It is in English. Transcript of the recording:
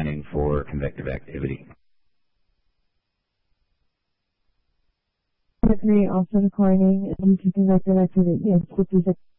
scanning for convective activity. Agree, also recording due to convective activity. Yes, this is